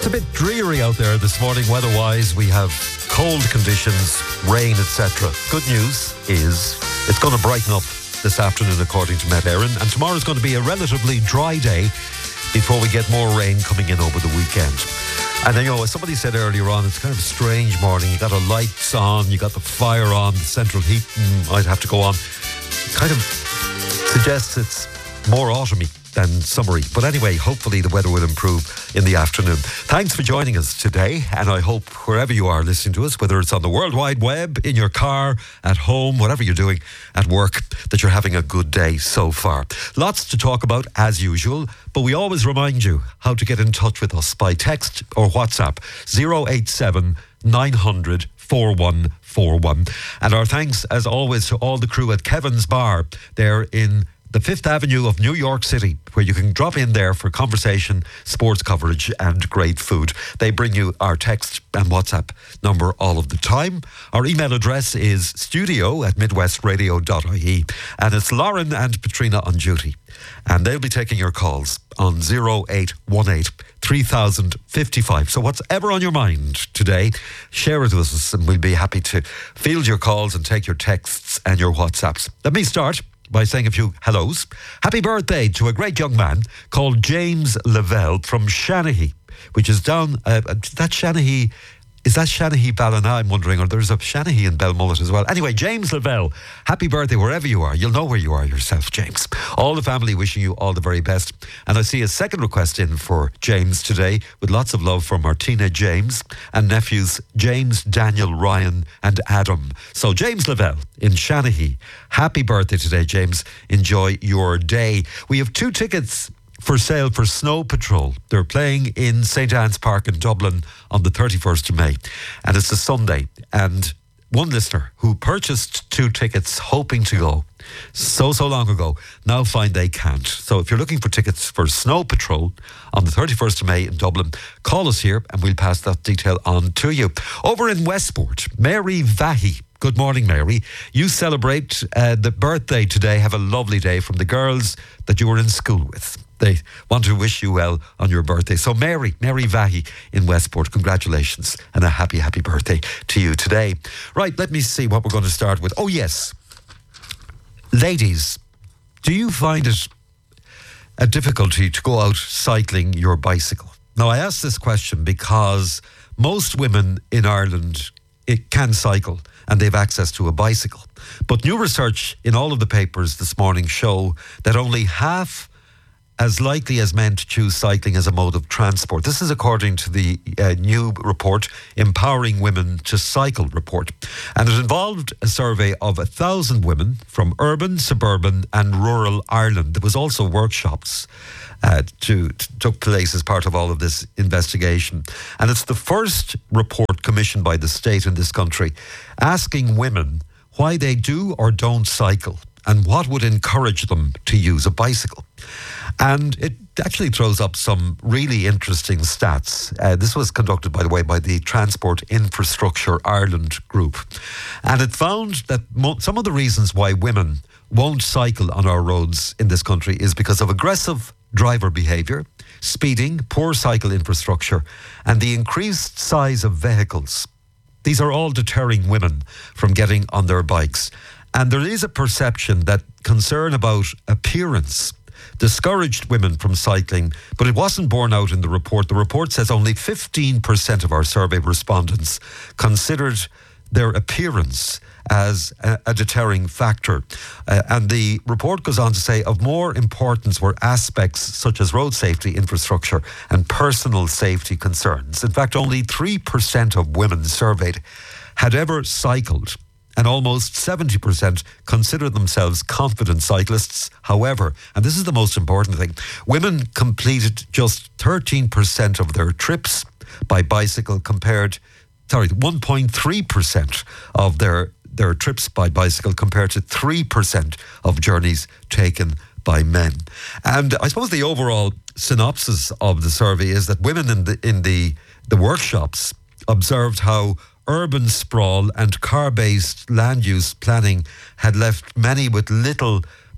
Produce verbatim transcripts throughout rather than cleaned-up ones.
It's a bit dreary out there this morning weather-wise. We have cold conditions, rain, et cetera. Good news is it's going to brighten up this afternoon according to Met Éireann, and tomorrow's going to be a relatively dry day before we get more rain coming in over the weekend. And then, you know, as somebody said earlier on, it's kind of a strange morning. You got the lights on, you got the fire on, the central heating might have to go on. Kind of suggests it's more autumny than summery. But anyway, hopefully the weather will improve in the afternoon. Thanks for joining us today, and I hope wherever you are listening to us, whether it's on the World Wide Web, in your car, at home, whatever you're doing at work, that you're having a good day so far. Lots to talk about as usual, but we always remind you how to get in touch with us by text or WhatsApp zero eight seven nine hundred four one four one. And our thanks as always to all the crew at Kevin's Bar there in the Fifth Avenue of New York City, where you can drop in there for conversation, sports coverage and great food. They bring you our text and WhatsApp number all of the time. Our email address is studio at midwestradio dot I E, and it's Lauren and Patrina on duty. And they'll be taking your calls on zero eight one eight three thousand fifty-five. So whatever on your mind today, share it with us and we'll be happy to field your calls and take your texts and your WhatsApps. Let me start by saying a few hellos. Happy birthday to a great young man called James Lavelle from Shanahy, which is down, uh, that Shanahy, is that Shanahy Ballina, I'm wondering, or there's a Shanahy in Belmullet as well. Anyway, James Lavelle, happy birthday wherever you are. You'll know where you are yourself, James. All the family wishing you all the very best. And I see a second request in for James today, with lots of love for Martina James and nephews James, Daniel, Ryan and Adam. So James Lavelle in Shanahy, happy birthday today, James. Enjoy your day. We have two tickets for sale for Snow Patrol. They're playing in Saint Anne's Park in Dublin on the thirty-first of May. And it's a Sunday. And one listener who purchased two tickets hoping to go so, so long ago, now find they can't. So if you're looking for tickets for Snow Patrol on the thirty-first of May in Dublin, call us here and we'll pass that detail on to you. Over in Westport, Mary Vahi. Good morning, Mary. You celebrate uh, the birthday today. Have a lovely day from the girls that you were in school with. They want to wish you well on your birthday. So Mary, Mary Vahi in Westport, congratulations and a happy, happy birthday to you today. Right, let me see what we're going to start with. Oh, yes. Ladies, do you find it a difficulty to go out cycling your bicycle? Now, I ask this question because most women in Ireland it can cycle and they've access to a bicycle. But new research in all of the papers this morning show that only half as likely as men to choose cycling as a mode of transport. This is according to the uh, new report, Empowering Women to Cycle report. And it involved a survey of a thousand women from urban, suburban and rural Ireland. There was also workshops uh, to, to took place as part of all of this investigation. And it's the first report commissioned by the state in this country asking women why they do or don't cycle and what would encourage them to use a bicycle. And it actually throws up some really interesting stats. Uh, this was conducted, by the way, by the Transport Infrastructure Ireland group. And it found that mo- some of the reasons why women won't cycle on our roads in this country is because of aggressive driver behaviour, speeding, poor cycle infrastructure, and the increased size of vehicles. These are all deterring women from getting on their bikes. And there is a perception that concern about appearance discouraged women from cycling, but it wasn't borne out in the report. The report says only fifteen percent of our survey respondents considered their appearance as a, a deterring factor. Uh, and the report goes on to say of more importance were aspects such as road safety, infrastructure and personal safety concerns. In fact, only three percent of women surveyed had ever cycled, and almost seventy percent consider themselves confident cyclists. However, and this is the most important thing, women completed just thirteen percent of their trips by bicycle compared, sorry, one point three percent of their, their trips by bicycle compared to three percent of journeys taken by men. And I suppose the overall synopsis of the survey is that women in the, in the, the workshops observed how urban sprawl and car-based land use planning had left many with little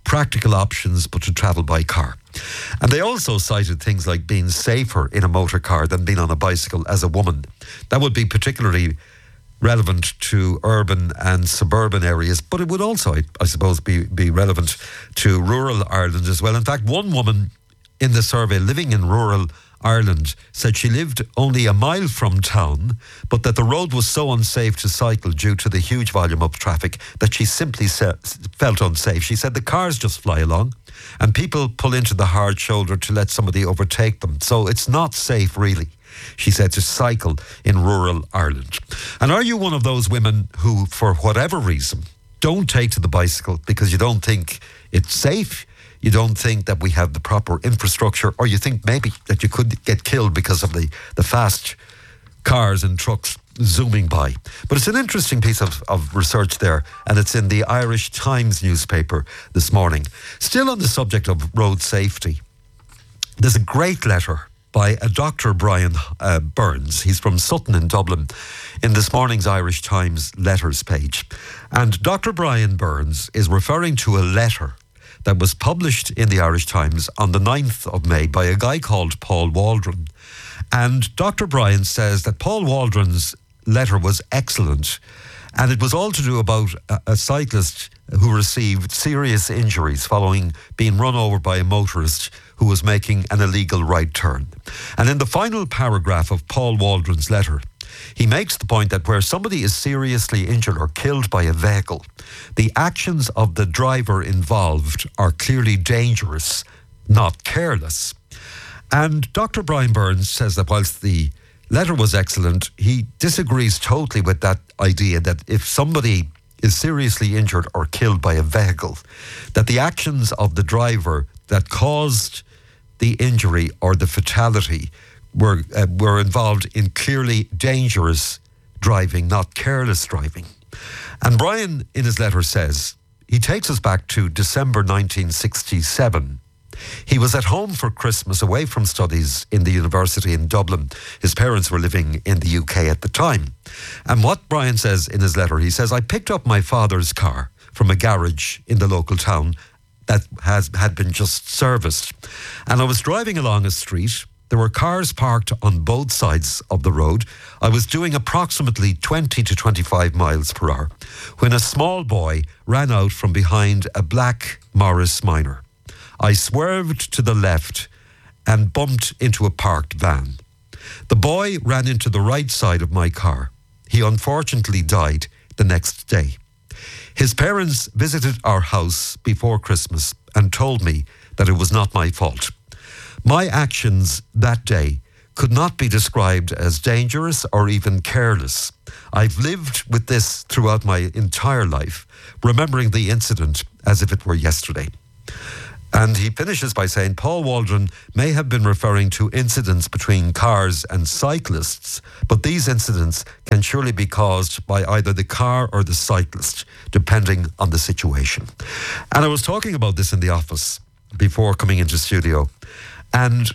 practical options but to travel by car. And they also cited things like being safer in a motor car than being on a bicycle as a woman. That would be particularly relevant to urban and suburban areas, but it would also, I, I suppose, be, be relevant to rural Ireland as well. In fact, one woman in the survey living in rural Ireland said she lived only a mile from town, but that the road was so unsafe to cycle due to the huge volume of traffic that she simply se- felt unsafe. She said the cars just fly along and people pull into the hard shoulder to let somebody overtake them. So it's not safe, really, she said, to cycle in rural Ireland. And are you one of those women who, for whatever reason, don't take to the bicycle because you don't think it's safe? You don't think that we have the proper infrastructure, or you think maybe that you could get killed because of the, the fast cars and trucks zooming by. But it's an interesting piece of, of research there, and it's in the Irish Times newspaper this morning. Still on the subject of road safety, there's a great letter by a Doctor Brian uh, Burns. He's from Sutton in Dublin, in this morning's Irish Times letters page. And Doctor Brian Burns is referring to a letter that was published in the Irish Times on the ninth of May by a guy called Paul Waldron. And Doctor Brian says that Paul Waldron's letter was excellent, and it was all to do about a, a cyclist who received serious injuries following being run over by a motorist who was making an illegal right turn. And in the final paragraph of Paul Waldron's letter, he makes the point that where somebody is seriously injured or killed by a vehicle, the actions of the driver involved are clearly dangerous, not careless. And Doctor Brian Burns says that whilst the letter was excellent, he disagrees totally with that idea that if somebody is seriously injured or killed by a vehicle, that the actions of the driver that caused the injury or the fatality were uh, were involved in clearly dangerous driving, not careless driving. And Brian, in his letter, says, he takes us back to December nineteen sixty-seven. He was at home for Christmas, away from studies in the university in Dublin. His parents were living in the U K at the time. And what Brian says in his letter, he says, I picked up my father's car from a garage in the local town that has had been just serviced. And I was driving along a street. There were cars parked on both sides of the road. I was doing approximately twenty to twenty-five miles per hour when a small boy ran out from behind a black Morris Minor. I swerved to the left and bumped into a parked van. The boy ran into the right side of my car. He unfortunately died the next day. His parents visited our house before Christmas and told me that it was not my fault. My actions that day could not be described as dangerous or even careless. I've lived with this throughout my entire life, remembering the incident as if it were yesterday. And he finishes by saying Paul Waldron may have been referring to incidents between cars and cyclists, but these incidents can surely be caused by either the car or the cyclist, depending on the situation. And I was talking about this in the office before coming into studio, and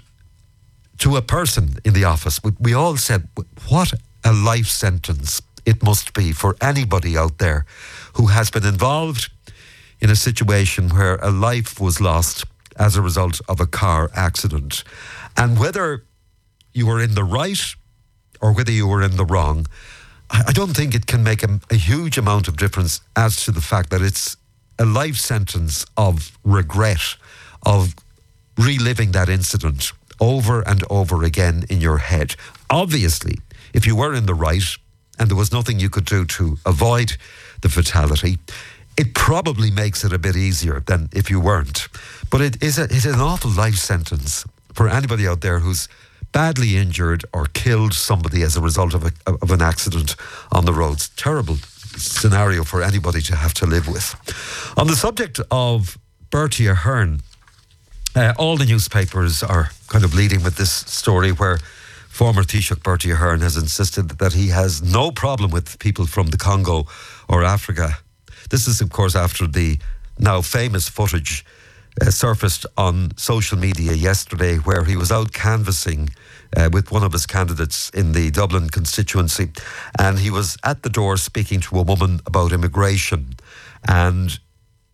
to a person in the office, we, we all said, what a life sentence it must be for anybody out there who has been involved in a situation where a life was lost as a result of a car accident. And whether you were in the right or whether you were in the wrong, I, I don't think it can make a, a huge amount of difference as to the fact that it's a life sentence of regret, of reliving that incident over and over again in your head. Obviously, if you were in the right and there was nothing you could do to avoid the fatality, it probably makes it a bit easier than if you weren't. But it is a, it's an awful life sentence for anybody out there who's badly injured or killed somebody as a result of, a, of an accident on the roads. Terrible scenario for anybody to have to live with. On the subject of Bertie Ahern, uh, all the newspapers are kind of leading with this story where former Taoiseach Bertie Ahern has insisted that he has no problem with people from the Congo or Africa. This is, of course, after the now famous footage uh, surfaced on social media yesterday where he was out canvassing uh, with one of his candidates in the Dublin constituency, and he was at the door speaking to a woman about immigration, and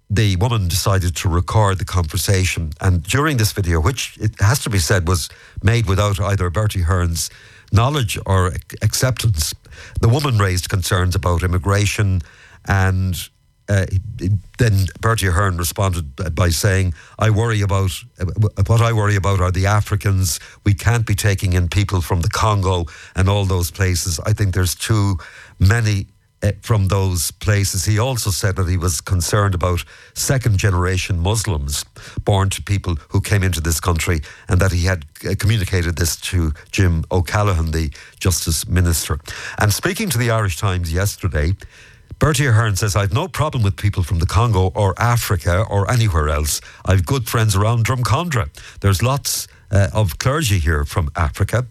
the woman decided to record the conversation. And during this video, which it has to be said was made without either Bertie Ahern's knowledge or acceptance, the woman raised concerns about immigration, and uh, then Bertie Ahern responded by saying, I worry about, what I worry about are the Africans. We can't be taking in people from the Congo and all those places. I think there's too many from those places. He also said that he was concerned about second generation Muslims born to people who came into this country, and that he had communicated this to Jim O'Callaghan, the Justice Minister. And speaking to the Irish Times yesterday, Bertie Ahern says, I've no problem with people from the Congo or Africa or anywhere else. I've good friends around Drumcondra. There's lots uh, of clergy here from Africa.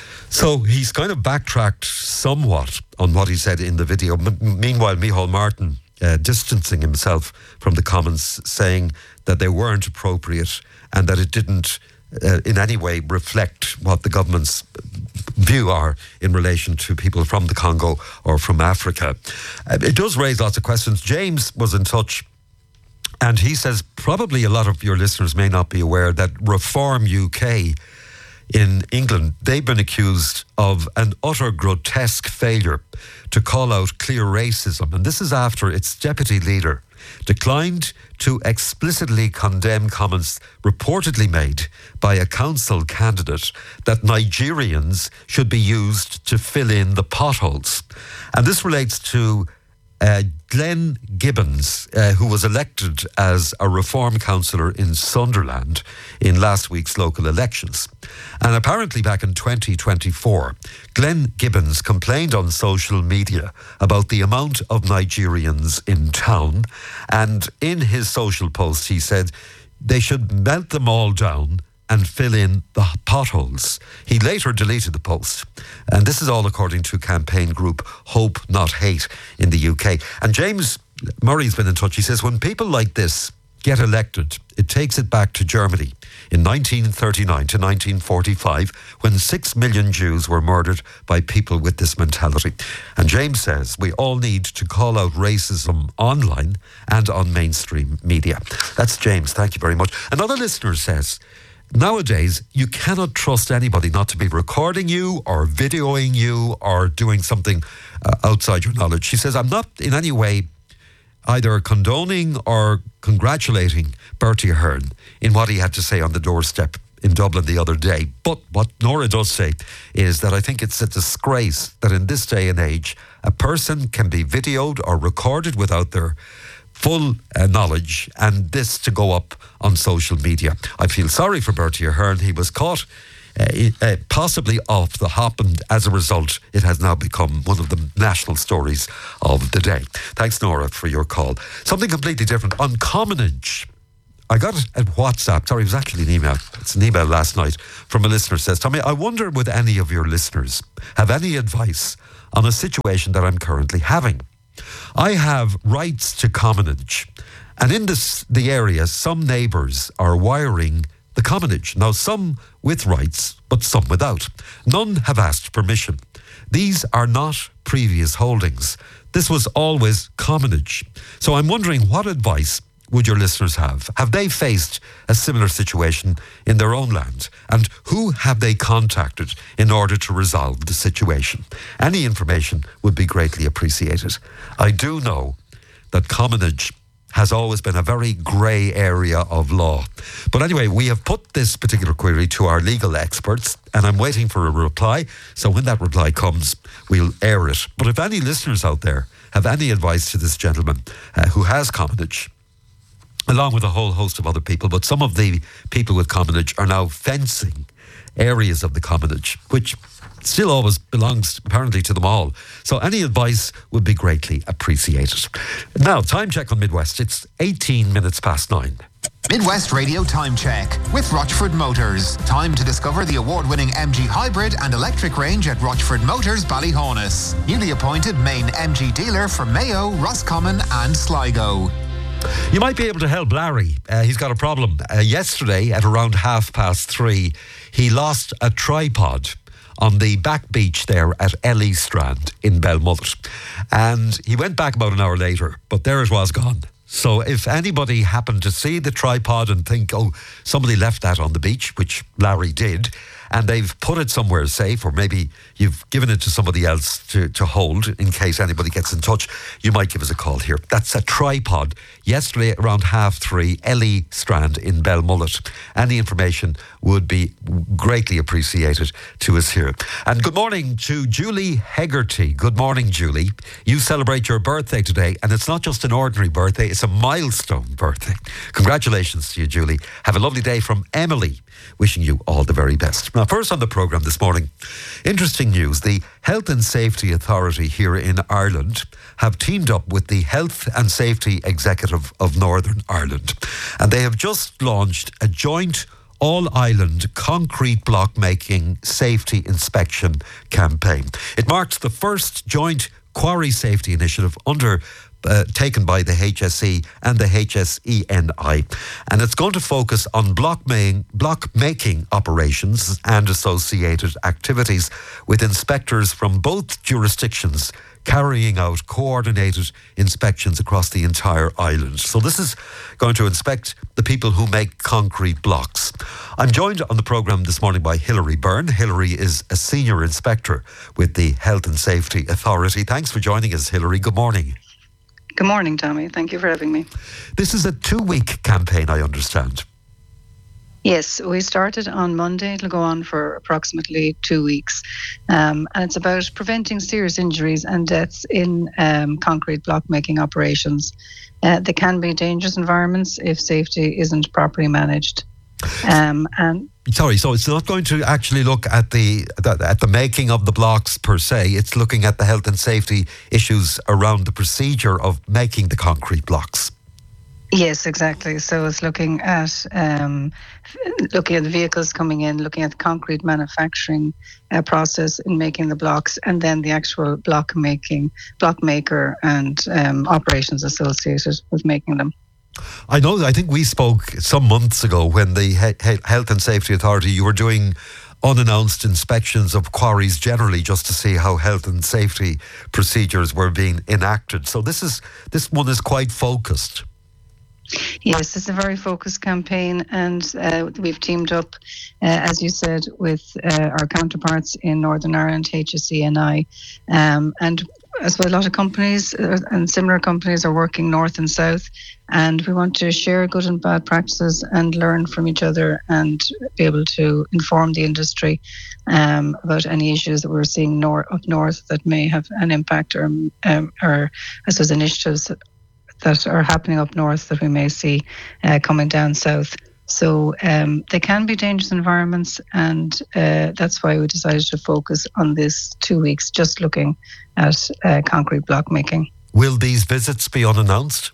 So he's kind of backtracked somewhat on what he said in the video. M- meanwhile, Micheál Martin uh, distancing himself from the comments, saying that they weren't appropriate and that it didn't uh, in any way reflect what the government's view are in relation to people from the Congo or from Africa. Uh, it does raise lots of questions. James was in touch, and he says probably a lot of your listeners may not be aware that Reform U K in England, they've been accused of an utter grotesque failure to call out clear racism. And this is after its deputy leader declined to explicitly condemn comments reportedly made by a council candidate that Nigerians should be used to fill in the potholes. And this relates to Uh, Glenn Gibbons, uh, who was elected as a Reform councillor in Sunderland in last week's local elections. And apparently back in twenty twenty-four, Glenn Gibbons complained on social media about the amount of Nigerians in town. And in his social post, he said they should melt them all down and fill in the potholes. He later deleted the post. And this is all according to campaign group Hope Not Hate in the U K. And James Murray's been in touch. He says, when people like this get elected, it takes it back to Germany in nineteen thirty-nine to nineteen forty-five, when six million Jews were murdered by people with this mentality. And James says we all need to call out racism online and on mainstream media. That's James. Thank you very much. Another listener says, nowadays, you cannot trust anybody not to be recording you or videoing you or doing something uh, outside your knowledge. She says, I'm not in any way either condoning or congratulating Bertie Ahern in what he had to say on the doorstep in Dublin the other day. But what Nora does say is that I think it's a disgrace that in this day and age, a person can be videoed or recorded without their full uh, knowledge, and this to go up on social media. I feel sorry for Bertie Ahern. He was caught uh, uh, possibly off the hop, and as a result, it has now become one of the national stories of the day. Thanks, Nora, for your call. Something completely different. On Commonage, I got a WhatsApp, sorry, it was actually an email. It's an email last night from a listener. Says, Tommy, I wonder would any of your listeners have any advice on a situation that I'm currently having? I have rights to commonage, and in this the area, some neighbours are wiring the commonage. Now, some with rights, but some without. None have asked permission. These are not previous holdings. This was always commonage. So I'm wondering, what advice would your listeners have? Have they faced a similar situation in their own land? And who have they contacted in order to resolve the situation? Any information would be greatly appreciated. I do know that commonage has always been a very grey area of law. But anyway, we have put this particular query to our legal experts, and I'm waiting for a reply. So when that reply comes, we'll air it. But if any listeners out there have any advice to this gentleman uh, who has commonage, along with a whole host of other people, but some of the people with commonage are now fencing areas of the commonage, which still always belongs apparently to them all. So any advice would be greatly appreciated. Now, time check on Midwest. It's eighteen minutes past nine. Midwest Radio Time Check with Rochford Motors. Time to discover the award-winning M G Hybrid and electric range at Rochford Motors, Ballyhonus. Newly appointed main M G dealer for Mayo, Roscommon and Sligo. You might be able to help Larry. Uh, he's got a problem. Uh, yesterday at around half past three, he lost a tripod on the back beach there at Elliestrand in Belmullet. And he went back about an hour later, but there it was gone. So if anybody happened to see the tripod and think, oh, somebody left that on the beach, which Larry did, and they've put it somewhere safe, or maybe you've given it to somebody else to, to hold in case anybody gets in touch, you might give us a call here. That's a tripod. Yesterday around half three, Ellie Strand in Belmullet. Any information would be greatly appreciated to us here. And good morning to Julie Hegarty. Good morning, Julie. You celebrate your birthday today, and it's not just an ordinary birthday, it's a milestone birthday. Congratulations to you, Julie. Have a lovely day from Emily. Wishing you all the very best. Now, first on the programme this morning, interesting news. The Health and Safety Authority here in Ireland have teamed up with the Health and Safety Executive of Northern Ireland. And they have just launched a joint all-island concrete block making safety inspection campaign. It marks the first joint quarry safety initiative under Uh, taken by the H S E and the H S E N I, and it's going to focus on block, main, block making operations and associated activities, with inspectors from both jurisdictions carrying out coordinated inspections across the entire island. So this is going to inspect the people who make concrete blocks. I'm joined on the programme this morning by Hilary Byrne. Hilary is a senior inspector with the Health and Safety Authority. Thanks for joining us, Hilary. Good morning. Good morning, Tommy. Thank you for having me. This is a two-week campaign, I understand. Yes, we started on Monday. It'll go on for approximately two weeks. Um, and it's about preventing serious injuries and deaths in um, concrete block-making operations. Uh, they can be dangerous environments if safety isn't properly managed. Um, and Sorry, so it's not going to actually look at the, the at the making of the blocks per se. It's looking at the health and safety issues around the procedure of making the concrete blocks. Yes, exactly. So it's looking at um, looking at the vehicles coming in, looking at the concrete manufacturing uh, process in making the blocks, and then the actual block making, block maker, and um, operations associated with making them. I know, I think we spoke some months ago when the he- he- Health and Safety Authority, you were doing unannounced inspections of quarries generally just to see how health and safety procedures were being enacted. So this is this one is quite focused. Yes, it's a very focused campaign, and uh, we've teamed up, uh, as you said, with uh, our counterparts in Northern Ireland, H S E N I, um, and as well, a lot of companies uh, and similar companies are working north and south, and we want to share good and bad practices and learn from each other and be able to inform the industry um, about any issues that we're seeing nor- up north that may have an impact, or, um, or I suppose initiatives that are happening up north that we may see uh, coming down south. So um, they can be dangerous environments, and uh, that's why we decided to focus on this two weeks, just looking at uh, concrete block making. Will these visits be unannounced?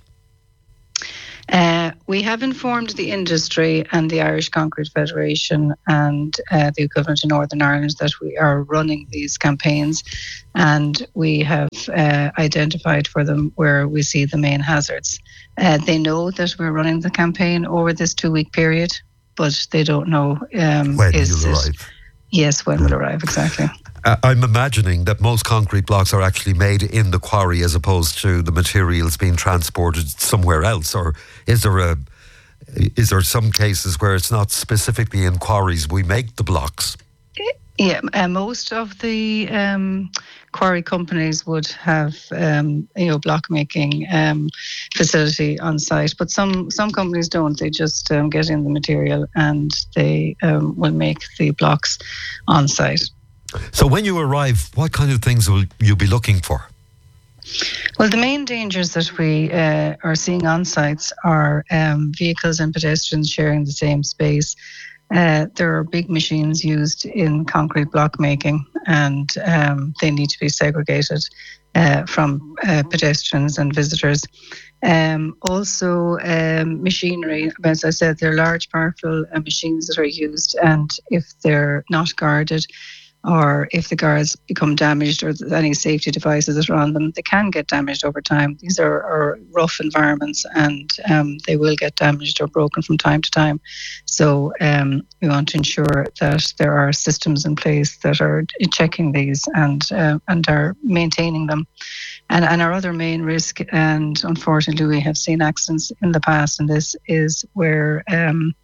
Uh, we have informed the industry and the Irish Concrete Federation and uh, the equivalent in Northern Ireland that we are running these campaigns, and we have uh, identified for them where we see the main hazards. Uh, they know that we're running the campaign over this two-week period, but they don't know um, when is you'll it, arrive. Yes, when Yeah. we'll arrive, exactly. Uh, I'm imagining that most concrete blocks are actually made in the quarry as opposed to the materials being transported somewhere else. Or is there a is there some cases where it's not specifically in quarries we make the blocks? Yeah, uh, most of the um, quarry companies would have, um, you know, block making um, facility on site, but some some companies don't. They just um, get in the material and they um, will make the blocks on site. So when you arrive, what kind of things will you be looking for? Well, the main dangers that we uh, are seeing on sites are um, vehicles and pedestrians sharing the same space. Uh, there are big machines used in concrete block making, and um, they need to be segregated uh, from uh, pedestrians and visitors. Um, also, um, machinery, as I said, they're large, powerful uh, machines that are used, and if they're not guarded, or if the guards become damaged or any safety devices that are on them, they can get damaged over time. These are, are rough environments, and um, they will get damaged or broken from time to time. So um, we want to ensure that there are systems in place that are checking these and uh, and are maintaining them. And, and our other main risk, and unfortunately we have seen accidents in the past, and this is where um,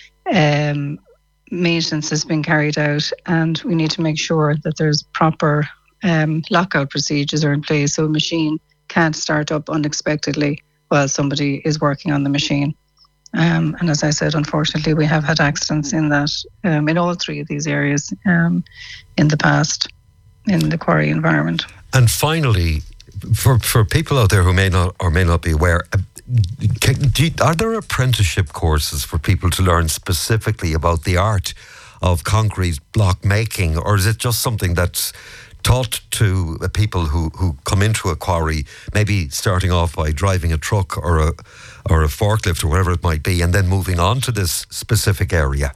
um, maintenance has been carried out, and we need to make sure that there's proper um, lockout procedures are in place so a machine can't start up unexpectedly while somebody is working on the machine. Um, and as I said, unfortunately, we have had accidents in that, um, in all three of these areas um, in the past, in the quarry environment. And finally, for for people out there who may not or may not be aware, can, do you, are there apprenticeship courses for people to learn specifically about the art of concrete block making, or is it just something that's taught to people who, who come into a quarry, maybe starting off by driving a truck or a or a forklift or whatever it might be, and then moving on to this specific area?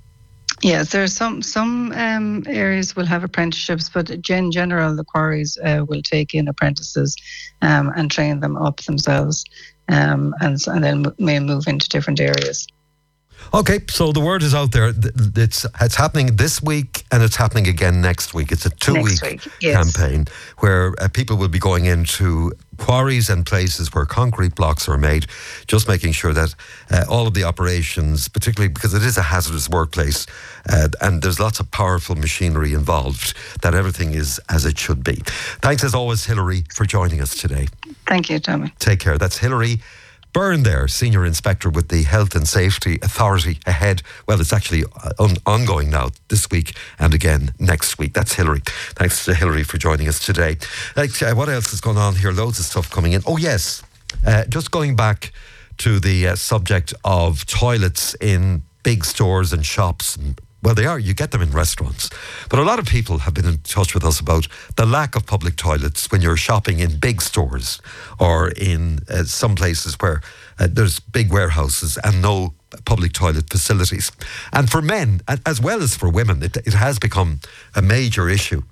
Yes, there are some some um, areas will have apprenticeships, but in general, the quarries uh, will take in apprentices um, and train them up themselves, um, and, and then may move into different areas. Okay, so the word is out there. It's it's happening this week and it's happening again next week. It's a two-week week, yes. campaign where uh, people will be going into quarries and places where concrete blocks are made, just making sure that uh, all of the operations, particularly because it is a hazardous workplace uh, and there's lots of powerful machinery involved, that everything is as it should be. Thanks as always, Hilary, for joining us today. Thank you, Tommy. Take care. That's Hilary Byrne there, Senior Inspector with the Health and Safety Authority ahead. Well, it's actually on- ongoing now this week and again next week. That's Hilary. Thanks to Hilary for joining us today. Like, uh, what else is going on here? Loads of stuff coming in. Oh, yes. Uh, just going back to the uh, subject of toilets in big stores and shops. Well, they are. You get them in restaurants. But a lot of people have been in touch with us about the lack of public toilets when you're shopping in big stores or in uh, some places where uh, there's big warehouses and no public toilet facilities. And for men, as well as for women, it, it has become a major issue.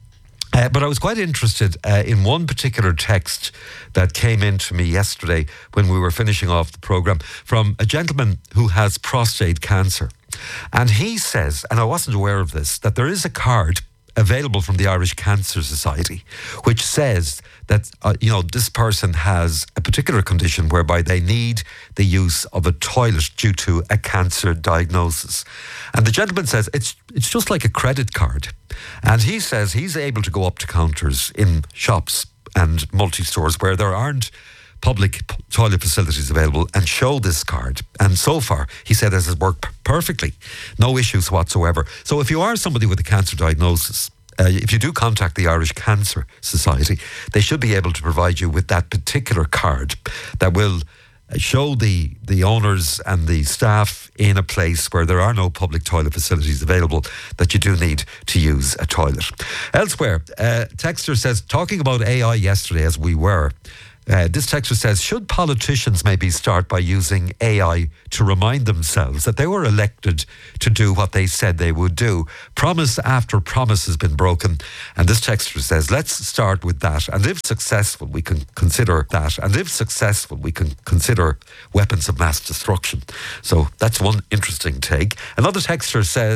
Uh, but I was quite interested uh, in one particular text that came in to me yesterday when we were finishing off the programme from a gentleman who has prostate cancer. And he says, and I wasn't aware of this, that there is a card available from the Irish Cancer Society which says that, uh, you know, this person has a particular condition whereby they need the use of a toilet due to a cancer diagnosis. And the gentleman says it's it's just like a credit card. And he says he's able to go up to counters in shops and multi-stores where there aren't public p- toilet facilities available and show this card. And so far, he said, this has worked p- perfectly. No issues whatsoever. So if you are somebody with a cancer diagnosis, uh, if you do contact the Irish Cancer Society, they should be able to provide you with that particular card that will show the, the owners and the staff in a place where there are no public toilet facilities available that you do need to use a toilet. Elsewhere, uh, Texter says, talking about A I yesterday as we were, Uh, this texter says, should politicians maybe start by using A I to remind themselves that they were elected to do what they said they would do? Promise after promise has been broken. And this texter says, let's start with that. And if successful, we can consider that. And if successful, we can consider weapons of mass destruction. So that's one interesting take. Another texter says,